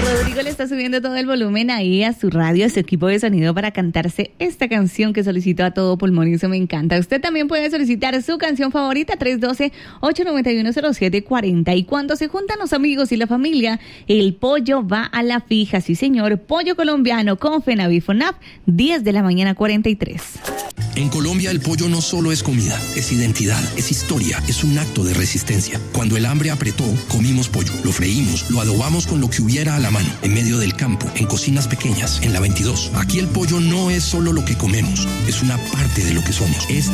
Rodrigo le está subiendo todo el volumen ahí a su radio, a su equipo de sonido para cantarse esta canción que solicitó a todo pulmón y eso me encanta. Usted también puede solicitar su canción favorita 312-891-0740 y cuando se juntan los amigos y la familia, el pollo va a la fija. Sí señor, pollo colombiano con FENAVIT-FONAP, 10 de la mañana 43. En Colombia el pollo no solo es comida, es identidad, es historia, es un acto de resistencia. Cuando el hambre apretó, comimos pollo, lo freímos, lo adobamos con lo que hubiera a la mano, en medio del campo, en cocinas pequeñas, en la 22. Aquí el pollo no es solo lo que comemos, es una parte de lo que somos.